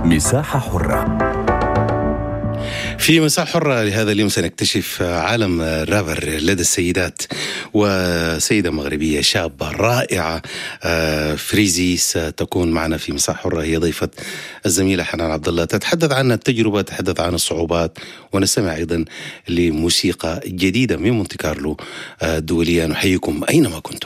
مساحة حرة. في مساحة حرة لهذا اليوم سنكتشف عالم الرابر لدى السيدات، وسيدة مغربية شابة رائعة فريزي ستكون معنا في مساحة حرة. هي ضيفة الزميلة حنان عبد الله، تتحدث عن التجربة، تتحدث عن الصعوبات، ونستمع أيضا لموسيقى جديدة من مونتي كارلو الدولية. نحييكم أينما كنتم.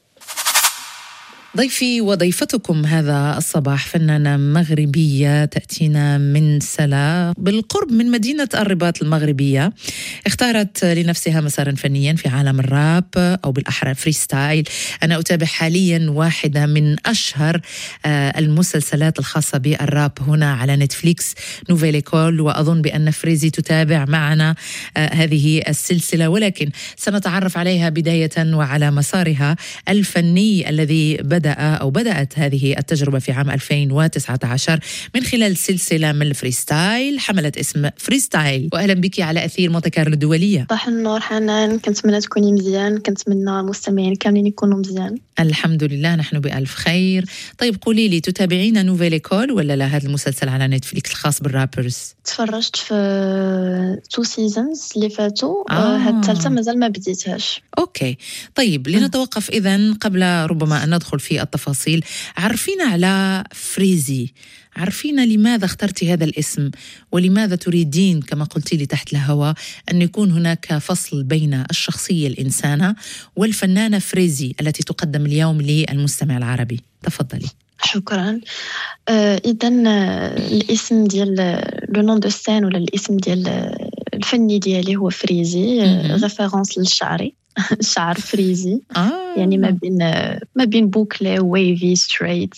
ضيفي وضيفتكم هذا الصباح فنانة مغربية تأتينا من سلا بالقرب من مدينة الرباط المغربية. اختارت لنفسها مسارا فنيا في عالم الراب أو بالأحرى فريستايل. أنا أتابع حاليا واحدة من أشهر المسلسلات الخاصة بالراب هنا على نتفليكس، نوفيل إيكول، وأظن بأن فريزي تتابع معنا هذه السلسلة، ولكن سنتعرف عليها بداية وعلى مسارها الفني الذي بدأت هذه التجربة في عام 2019 من خلال سلسلة من الفريستايل حملت اسم فريستايل. وأهلا بك على أثير مونتي كارلو الدولية. صباح النور حنان، كنتمنى تكوني مزيان، كنتمنى المستمعين كاملين يكونوا مزيان. الحمد لله نحن بألف خير. طيب قولي لي، تتابعين نوفيل إيكول ولا لا؟ هذا المسلسل على نتفليكس الخاص بالرابرز. تفرجت في 2 سيزونز اللي فاتوا، هاد الثالثة مازال ما بديتهاش. أوكي طيب لنتوقف إذن قبل ربما أن ندخل في التفاصيل. عرفينا على فريزي، عرفينا لماذا اخترتي هذا الاسم، ولماذا تريدين كما قلتي لي تحت الهواء أن يكون هناك فصل بين الشخصية الإنسانة والفنانة فريزي التي تقدم اليوم للمستمع العربي. تفضلي. شكرا. إذن الاسم ديال لو نون دو سين ولا الاسم ديال الفني ديالي هو فريزي، ريفيرونس للشعري شعر فريزي. يعني ما بين بوكلي وويفي ستريت،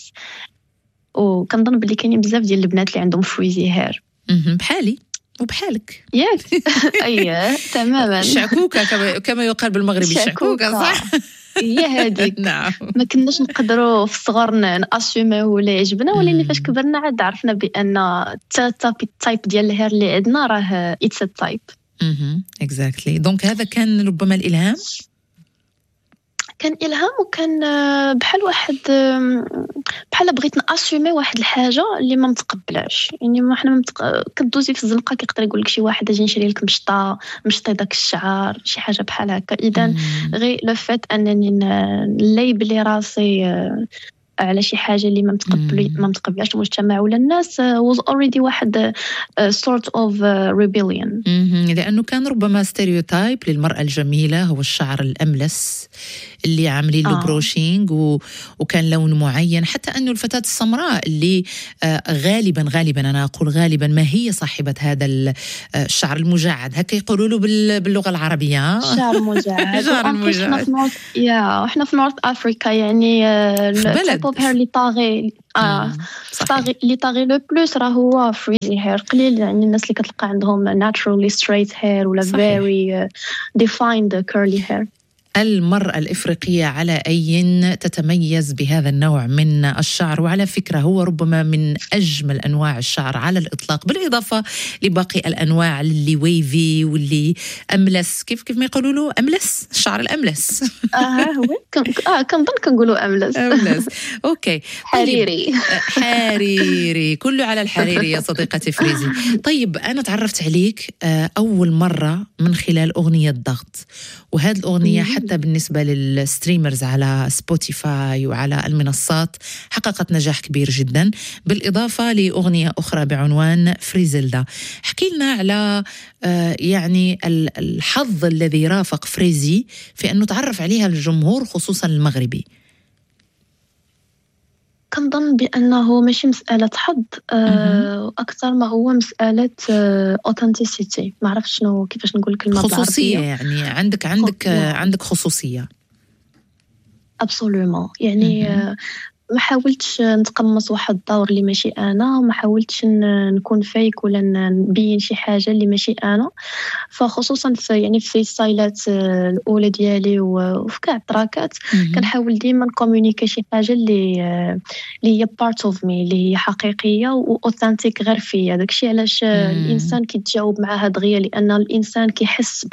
وكنظن بلي كاينين بزاف ديال البنات اللي عندهم فريزي هير بحالي وبحالك. ياك اييه تماما، شعكوكه كما يقال بالمغربي، شعكوكه صح. هي هذيك. نعم. ما كناش نقدروا في الصغر ناسيوميو ولا يعجبنا، ولكن فاش كبرنا عاد عرفنا بان التايب ديال الهير اللي عندنا راه اتس تايب. اكزاكتلي. دونك هذا كان ربما الالهام، كان إلهام، وكان بحال واحد بحال بغيت ناسيومي واحد الحاجه اللي ما متقبلاش. يعني ما حنا كدوزي في الزنقه كيقدر يقول لك شي واحد اجي نشري لك مشطي داك الشعر، شي حاجه بحال هكا. اذا غير لو فات انني نليبلي راسي على شي حاجه اللي ما متقبلاش المجتمع ولا الناس was already واحد sort of rebellion. لانه كان ربما ستيريوتايب للمراه الجميله هو الشعر الاملس اللي عاملين له بروشينج وكان لون معين، حتى انه الفتاه السمراء اللي غالبا انا اقول غالبا ما هي صاحبه هذا الشعر المجعد، هكا يقولوا له باللغه العربيه شعر مجعد. شعر مجعد. احنا في نورث افريكا، يعني التايب اوف هير اللي طاغي لو بلوس راه هو فريزي هير. قليل يعني الناس اللي كتلقى عندهم naturally straight hair ولا very defined curly hair. المرأة الإفريقية على أي تتميز بهذا النوع من الشعر، وعلى فكرة هو ربما من أجمل أنواع الشعر على الإطلاق، بالإضافة لباقي الأنواع اللي ويفي واللي أملس، كيف ما يقولوا له أملس، الشعر الأملس. هو كنظن كنقولوا أملس. أوكي. حريري كله على الحريري يا صديقتي فريزي. طيب أنا تعرفت عليك أول مرة من خلال أغنية ضغط، وهذه الأغنية حتى بالنسبة للستريمرز على سبوتيفاي وعلى المنصات حققت نجاح كبير جدا، بالإضافة لأغنية أخرى بعنوان فريزيلدا. احكي لنا على يعني الحظ الذي رافق فريزي في أنه تعرف عليها الجمهور خصوصا المغربي. كنظن بأنه ماشي مسألة حظ، أكثر ما هو مسألة authenticity. ما عرفت شنو كيفاش نقول كلمة خصوصية. يعني عندك خصوصية. absolument. يعني ما حاولتش نتقمص واحد الدور اللي ماشي انا، وما حاولتش نكون فيك ولا نبين شي حاجه اللي ماشي انا. فخصوصا في يعني في الستايلات الاولى ديالي وفي كاع التراكات كنحاول ديما نكومونيكي شي حاجه اللي هي بارت اوف مي، اللي هي حقيقيه واوثنتيك غير فيا. داكشي علاش الانسان كيتجاوب معها دغيا، لان الانسان كيحس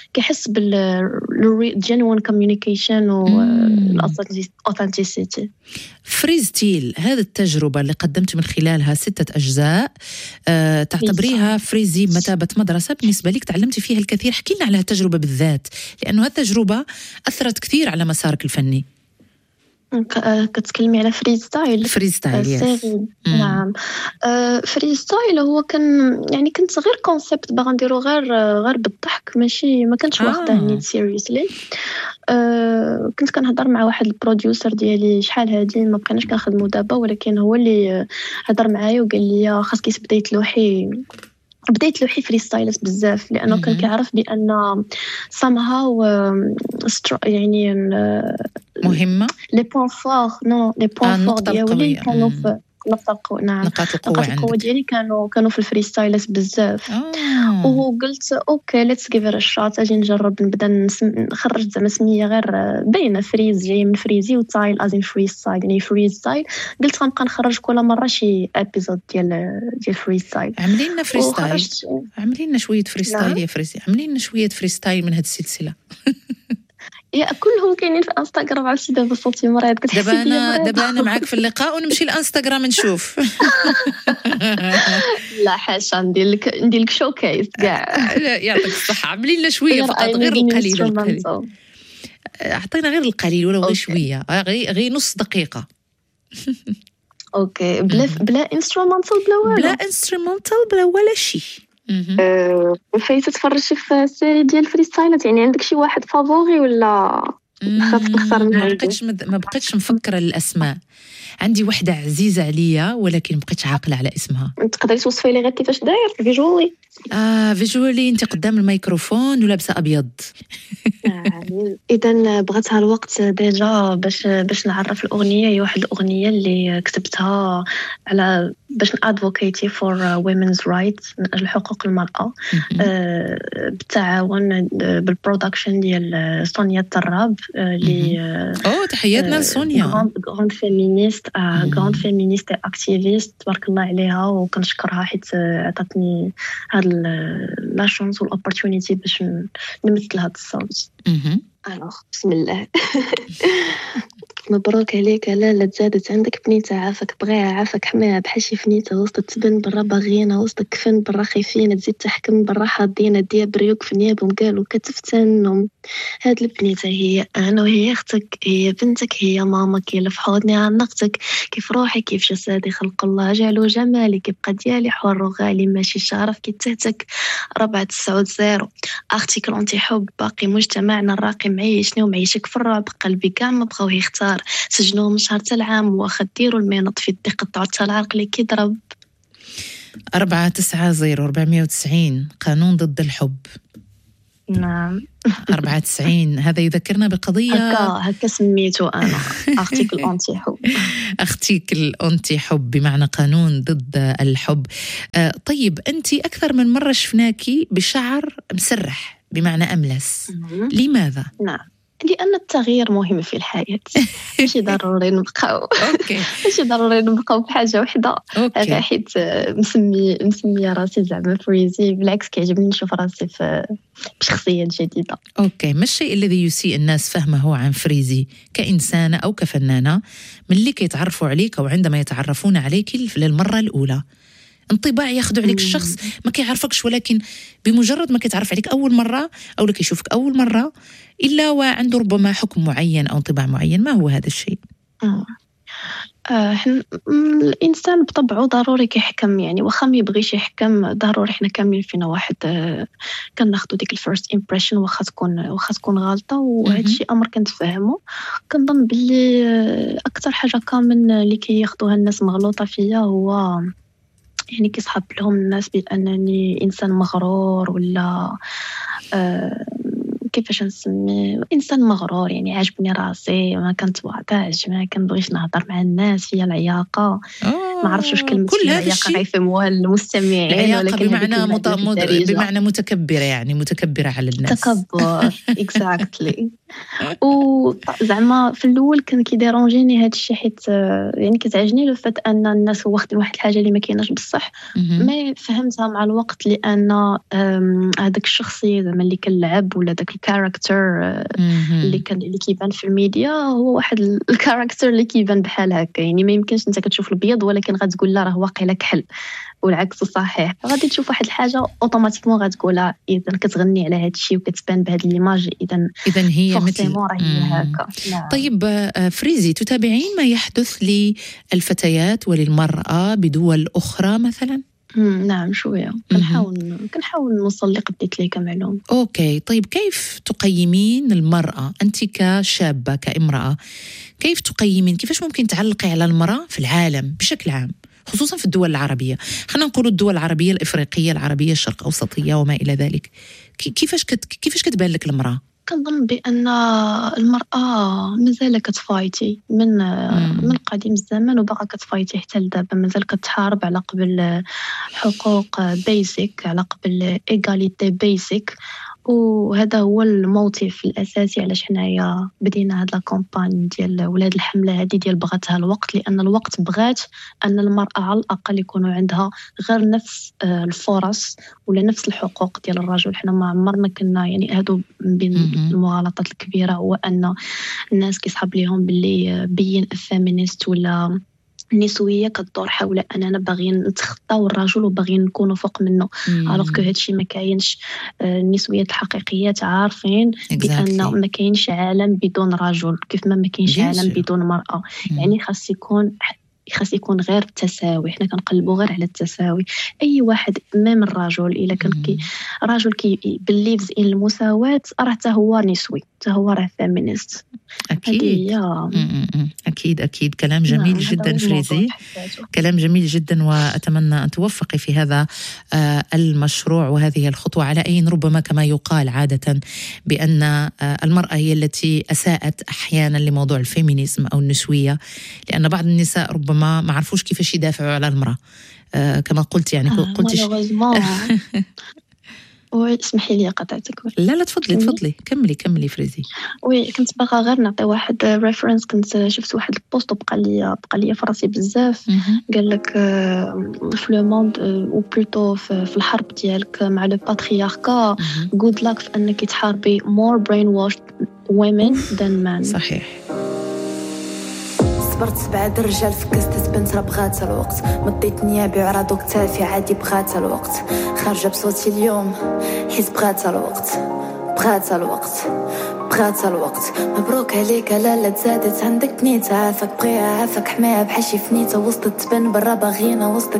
بال genuine communication و authenticity. فريزتيل، هذه التجربة اللي قدمت من خلالها 6 أجزاء، تعتبريها فريزي بمثابة مدرسة بالنسبة لك تعلمتي فيها الكثير. حكي لنا على هالتجربة بالذات، لأنه هالتجربة أثرت كثير على مسارك الفني. كتكلمي على فريستايل نعم. فريستايل هو كان يعني كنت غير كونسيبت باغا نديرو غير بالضحك، ماشي ما كنتش واخداه نيت سيريوسلي. كنت كنهضر مع واحد البروديوسر ديالي شحال هادي، ما بقيناش كنخدموا دابا، ولكن هو اللي هضر معايا وقال لي خاصك بديت لوحي فريستايلس بزاف، لانه كان كيعرف بان somehow يعني مهمه لي بوين فور ديالي كانوا في نقاط القوة ديالي كانوا في الفريستايلس بزاف. وقلت اوكي ليتس جيف ات ا شوت، اجي نجرب نبدا نخرج زعما سميه غير باينه فريز جاي من فريزي وتايل ازين فريستايل يعني فريستايل. قلت غنبقى نخرج كل مره شي ابيزود ديال فريستايل. عملي لنا فريستايل، عملي لنا شويه فريستايل يا فريزي، عملي لنا شويه فريستايل من هذه السلسله. يا كلهم كاينين في انستغرام. عرفتي دابا صوتي مريض، دابا انا معاك في اللقاء ونمشي لانستغرام نشوف. لا حاشا ندير لك شوكيس كاع. يعطيك الصحه. عملي لنا شويه فقط، غير القليل. اعطينا غير القليل ولو غير شويه، غير نص دقيقه. اوكي بلا انسترومنتال بلا انسترومنتال بلا ولا شيء. فايت تتفرجي في السيري ديال فريستايلات؟ يعني عندك شي واحد فافوري ولا خاصك تختار منهم؟ ما بقيتش مفكره الاسماء. عندي وحده عزيزه عليا ولكن ما بقيتش عاقله على اسمها. تقدري توصفي لي غير كيفاش داير فيجوالي؟ فيجوالي انت قدام الميكروفون ولابسه ابيض. اذا بغاتها الوقت ديجا باش نعرف الاغنيه. هي واحد الاغنيه اللي كتبتها على باش نادفوكيتي فور وومنز رايت، من اجل حقوق المراه، بالتعاون بالبرودكشن ديال سونيا التراب اللي تحياتنا لسونيا، غراند فيمينيست اكتيفيست، تبارك الله عليها، وكنشكرها حيت عطاتني هاد لا شانس والاوبورتونيتي باش نمثل هاد الصوت. بسم الله. مبروك عليك لالا، تزادت عندك بنيته، عافاك بغيها عافاك حماها بحال شي فنيته، وسط تبن برا باغينا، وسط كفن برا خايفين، تزيد تحكم برا حاضينا، ديا بريوك في نيابهم قالوا كتفتنهم. هاد البنيته هي انا وهي اختك، هي بنتك، هي مامك، هي في حضني عنقتك، كيف روحي كيف جسدي خلق الله جعلو جمالي، كيبقى ديالي حر وغالي ماشي شرف كي تهتك. 490 اختي كلونتي حب باقي مجتمعنا الراقي معيشني ومعيشك في الرعب، قلبي كاع ما بغاو يختار، سجنوه من شهر العام واخا ديروا المينط في الدقة قطعوا العرق اللي كيضرب. 490 490 قانون ضد الحب. نعم 94 هذا يذكرنا بقضية هكا سميته أنا أختيك الأنتي حب. أختيك الأنتي حب بمعنى قانون ضد الحب. طيب أنت أكثر من مرة شفناكي بشعر مسرح بمعنى أملس، لماذا؟ نعم لأن التغيير مهم في الحياة. ماشي ضروري نبقاو ماشي ضروري نبقاو بحاجة وحدة. هذا حيت مسمية راسي زعما فريزي، بالعكس كيعجبني نشوف راسي بشخصيات جديدة. أوكي، ما الشيء الذي يسيء الناس فهمه عن فريزي كإنسانة أو كفنانة من اللي كيتعرفوا عليك أو عندما يتعرفون عليك للمرة الأولى؟ انطباع ياخذوا عليك الشخص ما كيعرفكش، ولكن بمجرد ما كيتعرف عليك أول مرة أو لك يشوفك أول مرة إلا وعنده ربما حكم معين أو انطباع معين. ما هو هذا الشيء؟ الإنسان بطبعه ضروري كيحكم، يعني واخا ما يبغيش يحكم ضروري حنا كاملين فينا واحد كناخذوا ديك الفيرست امبريشن واخا تكون غلطة، وهذا الشيء أمر كنتفهمه. كنظن باللي أكثر حاجة كامل اللي كياخذوها الناس مغلوطة فيا هو يعني كيصحاب لهم الناس بأنني إنسان مغرور ولا كيفاش نسمي إنسان مغرور، يعني عاجبني راسي، ما كنتواضعش، ما كنبغيش نهضر مع الناس، فيا العياقة. ما عرفتش واش كلمة العياقة غيفهموها المستمعين، ولكن بمعنى متكبرة، يعني متكبرة على الناس. تكبر exactly. وزعما في الاول كان كيديرونجيني هذا الشيء، حيت يعني كتعجبني لو فات ان الناس واخدين واحد الحاجه اللي ما كايناش بصح. ما فهمتها مع الوقت لان هذاك الشخصيه زعما اللي كنلعب ولا داك الكاركتر اللي كيبان في الميديا هو واحد الكاركتر اللي كيبان بحال هكا. يعني ما يمكنش انت كتشوف البيض ولكن غتقول لا راه واقيلا كحل، والعكس صحيح. غادي تشوف واحد الحاجه اوتوماتيكمون غتقولها اذا كتغني على هذا الشيء وكتبان بهذه ليماج اذا هي مثل هي هكا. طيب فريزي، تتابعين ما يحدث للفتيات وللمرأة بدول أخرى مثلا؟ نعم شويه. كنحاول نوصل اللي قديت ليه كمعلومه. اوكي، طيب كيف تقيمين المرأة أنت كشابة كامرأة؟ كيف تقيمين، كيفاش ممكن تعلقي على المرأة في العالم بشكل عام خصوصا في الدول العربية؟ خلينا نقول الدول العربية الإفريقية، العربية الشرق أوسطية وما إلى ذلك. كيفاش كتبان لك المرأة؟ كنظن بأن المرأة مازال كتفايتي من قديم الزمان وبقى كتفايتي حتى لدابا. مازال كتحارب على قبل حقوق بيسك، على قبل إيغاليتي بيسك، وهذا هو الموتيف الاساسي علاش حنايا بدينا هاد لا كامباني ديال ولاد الحمله هذه ديال بغاتها الوقت. لان الوقت بغات ان المراه على الاقل يكونوا عندها غير نفس الفرص ولا نفس الحقوق ديال الرجل. حنا ما عمرنا كنا يعني هادو بين المغالطات الكبيره هو ان الناس كيصحاب ليهم باللي بين فيمينيست ولا النسويه كدور حول اننا باغيين نتخطاو الرجل وباغيين نكونوا فوق منه. الوغ كو هادشي ما كاينش. النسويات الحقيقيات عارفين بان ما كاينش عالم بدون رجل، كيف ما كاينش عالم بدون مرأة. يعني خاص يكون غير التساوي. حنا كنقلبوا غير على التساوي. اي واحد امام الرجل الا كان راجل بليفز ان المساواه راه حتى هو نسوي، حتى هو راه فيمينيست. أكيد كلام جميل جدا فريزي، كلام جميل جدا، وأتمنى أن توفقي في هذا المشروع وهذه الخطوة. على أي ربما كما يقال عادة بأن المرأة هي التي أساءت أحيانا لموضوع الفيمينيزم أو النسوية، لأن بعض النساء ربما ما عرفوش كيفاش يدافعوا على المرأة كما قلت. يعني قلتش اسمحي لي قطعتك. لا تفضلي كملي فريزي. كنت باغا غير نعطي واحد ريفرنس. كنت شفت واحد البوست وبقى لي في راسي بزاف. قال لك في لو موند او بلوتو في الحرب ديالك مع لو باترياركا good luck في انك تحاربي more brainwashed women than men. صحيح. صبرت 7 الرجال فكست بنت راه بغات الوقت، مضيت نيابي وعرضو كتافي عادي بغات الوقت، خارجه بصوتي اليوم حيت بغات الوقت. مبروك عليك لالا تزادت عندك بنيته، عافاك بغيها عافاك حماها بحال شي فنيته، وسط تبان برا باغينا وسط